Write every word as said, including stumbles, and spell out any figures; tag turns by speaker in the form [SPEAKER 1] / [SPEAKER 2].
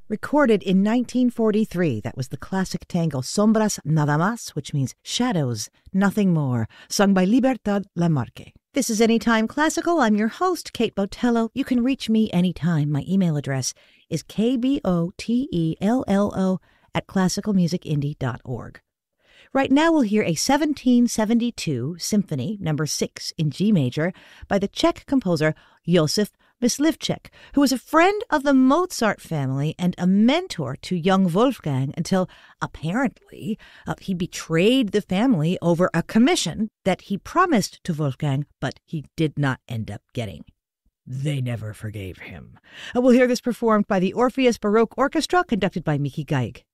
[SPEAKER 1] Recorded in nineteen forty-three, that was the classic tango Sombras Nada Más, which means shadows, nothing more, sung by Libertad Lamarque. This is Anytime Classical. I'm your host, Kate Botello. You can reach me anytime. My email address is k b o t e l l o at classical music indie dot org. Right now we'll hear a seventeen seventy-two symphony, number six in G major, by the Czech composer Josef Myslivček, who was a friend of the Mozart family and a mentor to young Wolfgang until, apparently, uh, he betrayed the family over a commission that he promised to Wolfgang, but he did not end up getting. They never forgave him. Uh, we'll hear this performed by the Orpheus Baroque Orchestra, conducted by Mickey Geig.